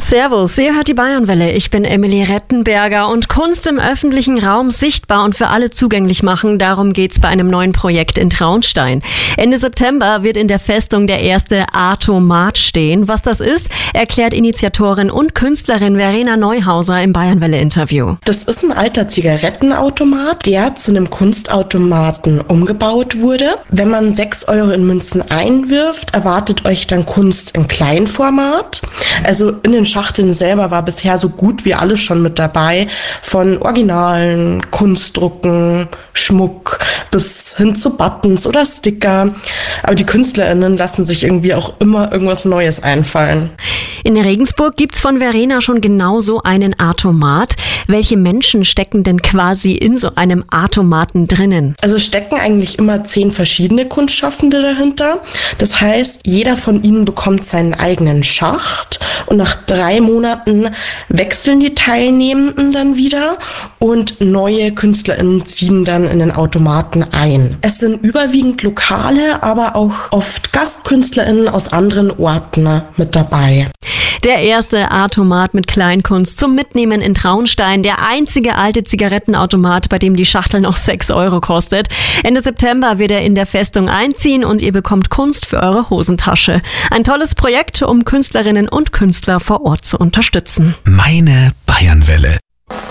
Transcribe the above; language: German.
Servus, ihr hört die Bayernwelle. Ich bin Emily Rettenberger und Kunst im öffentlichen Raum sichtbar und für alle zugänglich machen. Darum geht's bei einem neuen Projekt in Traunstein. Ende September wird in der Festung der erste Artomat stehen. Was das ist, erklärt Initiatorin und Künstlerin Verena Neuhauser im Bayernwelle-Interview. Das ist ein alter Zigarettenautomat, der zu einem Kunstautomaten umgebaut wurde. Wenn man 6 Euro in Münzen einwirft, erwartet euch dann Kunst im Kleinformat. Also in den Schachteln selber war bisher so gut wie alles schon mit dabei. Von Originalen, Kunstdrucken, Schmuck bis hin zu Buttons oder Sticker. Aber die KünstlerInnen lassen sich irgendwie auch immer irgendwas Neues einfallen. In Regensburg gibt's von Verena schon genau so einen Artomat. Welche Menschen stecken denn quasi in so einem Artomaten drinnen? Also stecken eigentlich immer 10 verschiedene Kunstschaffende dahinter. Das heißt, jeder von ihnen bekommt seinen eigenen Schacht und nach 3 Monaten wechseln die Teilnehmenden dann wieder und neue KünstlerInnen ziehen dann in den Automaten ein. Es sind überwiegend Lokale, aber auch oft GastkünstlerInnen aus anderen Orten mit dabei. Der erste Artomat mit Kleinkunst zum Mitnehmen in Traunstein. Der einzige alte Zigarettenautomat, bei dem die Schachtel noch 6 Euro kostet. Ende September wird er in der Festung einziehen und ihr bekommt Kunst für eure Hosentasche. Ein tolles Projekt, um Künstlerinnen und Künstler vor Ort zu unterstützen. Meine Bayernwelle.